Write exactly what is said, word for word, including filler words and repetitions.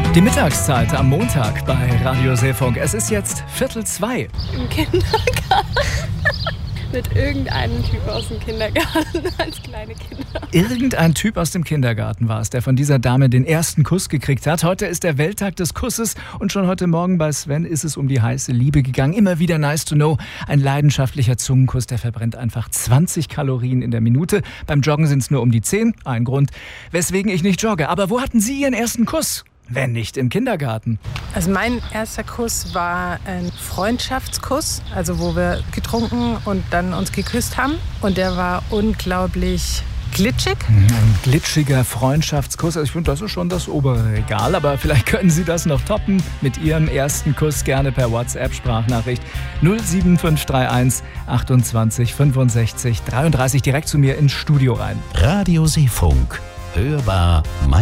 Die Mittagszeit am Montag bei Radio Seefunk. Es ist jetzt Viertel zwei. Im Kindergarten. Mit irgendeinem Typ aus dem Kindergarten als kleine Kinder. Irgendein Typ aus dem Kindergarten war es, der von dieser Dame den ersten Kuss gekriegt hat. Heute ist der Welttag des Kusses und schon heute Morgen bei Sven ist es um die heiße Liebe gegangen. Immer wieder nice to know. Ein leidenschaftlicher Zungenkuss, der verbrennt einfach zwanzig Kalorien in der Minute. Beim Joggen sind es nur um die zehn. Ein Grund, weswegen ich nicht jogge. Aber wo hatten Sie Ihren ersten Kuss? Wenn nicht im Kindergarten. Also mein erster Kuss war ein Freundschaftskuss, also wo wir getrunken und dann uns geküsst haben. Und der war unglaublich glitschig. Ein glitschiger Freundschaftskuss. Also ich finde, das ist schon das obere Regal. Aber vielleicht können Sie das noch toppen mit Ihrem ersten Kuss. Gerne per WhatsApp-Sprachnachricht null sieben fünf drei eins achtundzwanzig fünfundsechzig dreiunddreißig direkt zu mir ins Studio rein. Radio Seefunk. Hörbar